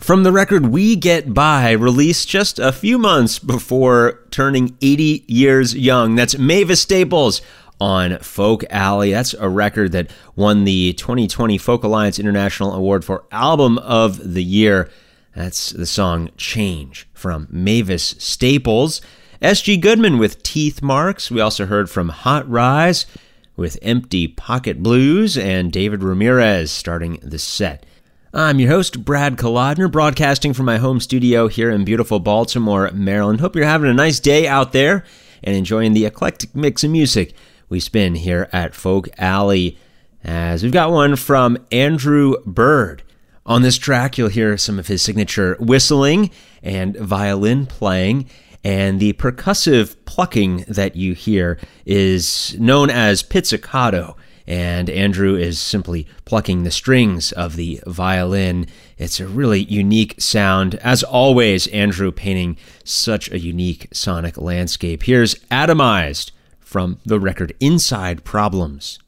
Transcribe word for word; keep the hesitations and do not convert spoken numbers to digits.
From the record We Get By, released just a few months before turning eighty years young. That's Mavis Staples on Folk Alley. That's a record that won the twenty twenty Folk Alliance International Award for Album of the Year. That's the song Change from Mavis Staples. S G Goodman with Teeth Marks. We also heard from Hot Rise with Empty Pocket Blues, and David Ramirez starting the set. I'm your host, Brad Kolodner, broadcasting from my home studio here in beautiful Baltimore, Maryland. Hope you're having a nice day out there and enjoying the eclectic mix of music we spin here at Folk Alley, as we've got one from Andrew Bird. On this track, you'll hear some of his signature whistling and violin playing, and the percussive plucking that you hear is known as pizzicato, and Andrew is simply plucking the strings of the violin. It's a really unique sound. As always, Andrew painting such a unique sonic landscape. Here's Atomized from the record Inside Problems.